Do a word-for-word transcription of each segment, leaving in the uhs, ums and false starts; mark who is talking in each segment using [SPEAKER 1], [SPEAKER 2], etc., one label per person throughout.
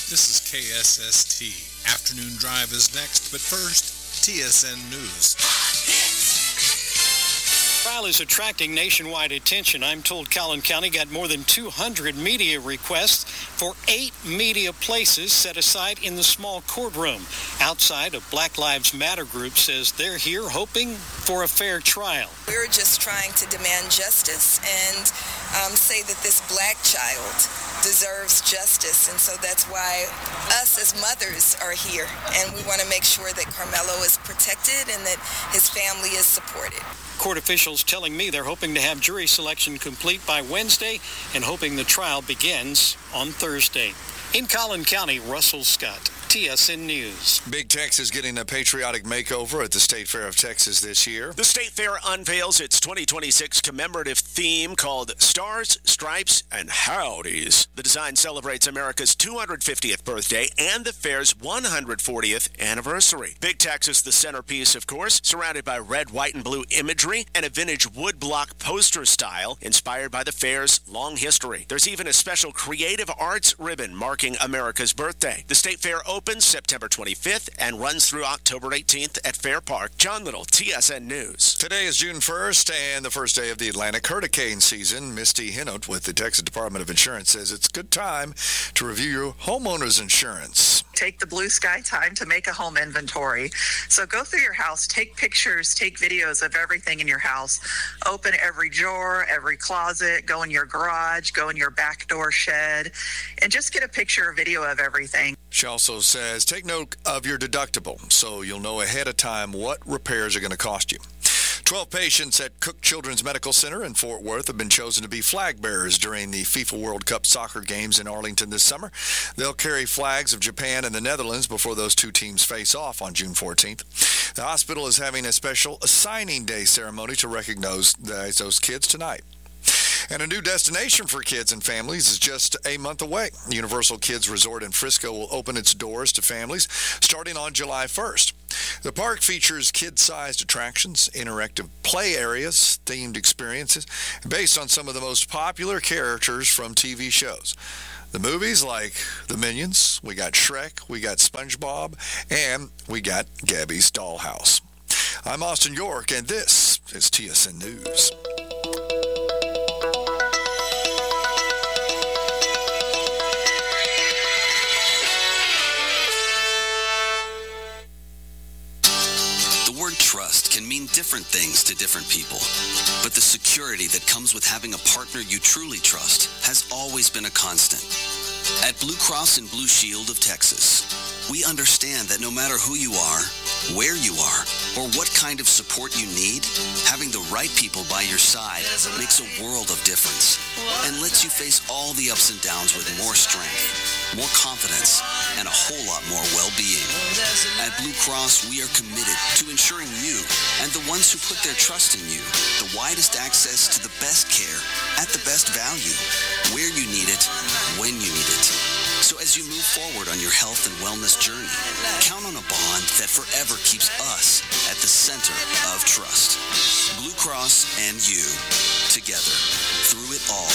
[SPEAKER 1] This is K S S T. Afternoon Drive is next, but first, T S N News.
[SPEAKER 2] The trial is attracting nationwide attention. I'm told Collin County got more than two hundred media requests for eight media places set aside in the small courtroom. Outside, a Black Lives Matter group says they're here hoping for a fair trial.
[SPEAKER 3] We're just trying to demand justice and um, say that this black child deserves justice, and so that's why us as mothers are here, and we want to make sure that Carmelo is protected and that his family is supported.
[SPEAKER 2] Court officials telling me they're hoping to have jury selection complete by Wednesday and hoping the trial begins on Thursday. In Collin County, Russell Scott, T S N News.
[SPEAKER 4] Big Tex is getting a patriotic makeover at the State Fair of Texas this year.
[SPEAKER 5] The State Fair unveils its twenty twenty-six commemorative theme called Stars, Stripes, and Howdies. The design celebrates America's two hundred fiftieth birthday and the fair's one hundred fortieth anniversary. Big Tex is the centerpiece, of course, surrounded by red, white, and blue imagery and a vintage woodblock poster style inspired by the fair's long history. There's even a special creative arts ribbon marking America's birthday. The State Fair opens September twenty-fifth and runs through October eighteenth at Fair Park. John Little, T S N News.
[SPEAKER 4] Today is June first and the first day of the Atlantic hurricane season. Misty Hinote with the Texas Department of Insurance says it's a good time to review your homeowner's insurance.
[SPEAKER 6] Take the blue sky time to make a home inventory. So go through your house, take pictures, take videos of everything in your house. Open every drawer, every closet, go in your garage, go in your back door shed, and just get a picture or video of everything.
[SPEAKER 4] She also says take note of your deductible so you'll know ahead of time what repairs are going to cost you. twelve patients at Cook Children's Medical Center in Fort Worth have been chosen to be flag bearers during the FIFA World Cup soccer games in Arlington this summer. They'll carry flags of Japan and the Netherlands before those two teams face off on June fourteenth. The hospital is having a special signing day ceremony to recognize those kids tonight. And a new destination for kids and families is just a month away. Universal Kids Resort in Frisco will open its doors to families starting on July first. The park features kid-sized attractions, interactive play areas, themed experiences, based on some of the most popular characters from T V shows. The movies like The Minions, we got Shrek, we got SpongeBob, and we got Gabby's Dollhouse. I'm Austin York, and this is T S N News.
[SPEAKER 7] Trust can mean different things to different people, but the security that comes with having a partner you truly trust has always been a constant. At Blue Cross and Blue Shield of Texas, we understand that no matter who you are, where you are, or what kind of support you need, having the right people by your side makes a world of difference and lets you face all the ups and downs with more strength, more confidence, and a whole lot more well-being. At Blue Cross, we are committed to ensuring you and the ones who put their trust in you the widest access to the best care at the best value, where you need it, when you need it. So as you move forward on your health and wellness journey, count on a bond that forever keeps us at the center of trust. Blue Cross and you, together, through it all.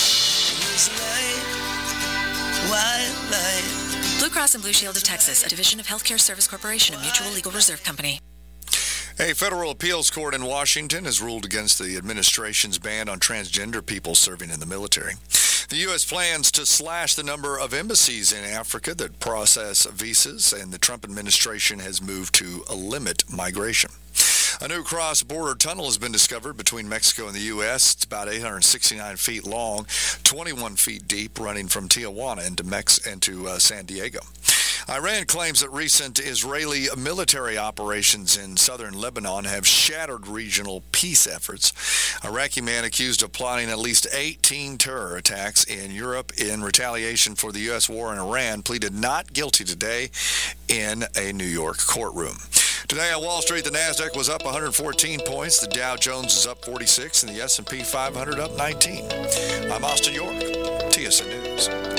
[SPEAKER 8] Blue Cross and Blue Shield of Texas, a division of Healthcare Service Corporation, a mutual legal reserve company.
[SPEAKER 4] A federal appeals court in Washington has ruled against the administration's ban on transgender people serving in the military. The U S plans to slash the number of embassies in Africa that process visas, and the Trump administration has moved to limit migration. A new cross-border tunnel has been discovered between Mexico and the U S. It's about eight hundred sixty-nine feet long, twenty-one feet deep, running from Tijuana into Mex into uh, San Diego. Iran claims that recent Israeli military operations in southern Lebanon have shattered regional peace efforts. Iraqi man accused of plotting at least eighteen terror attacks in Europe in retaliation for the U S war in Iran pleaded not guilty today in a New York courtroom. Today on Wall Street, the NASDAQ was up one hundred fourteen points, the Dow Jones is up forty-six, and the S and P five hundred up nineteen. I'm Austin York, T S N News.